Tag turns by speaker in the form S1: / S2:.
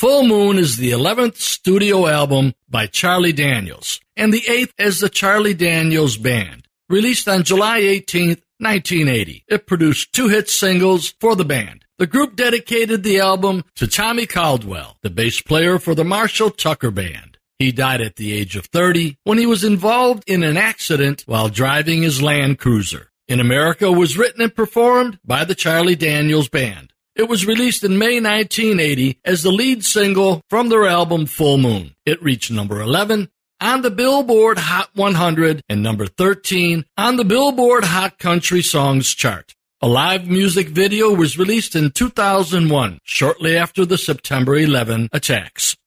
S1: Full Moon is the 11th studio album by Charlie Daniels, and the 8th as the Charlie Daniels Band. Released on July 18, 1980, it produced 2 hit singles for the band. The group dedicated the album to Tommy Caldwell, the bass player for the Marshall Tucker Band. He died at the age of 30 when he was involved in an accident while driving his Land Cruiser. In America was written and performed by the Charlie Daniels Band. It was released in May 1980 as the lead single from their album Full Moon. It reached number 11 on the Billboard Hot 100 and number 13 on the Billboard Hot Country Songs chart. A live music video was released in 2001, shortly after the September 11 attacks.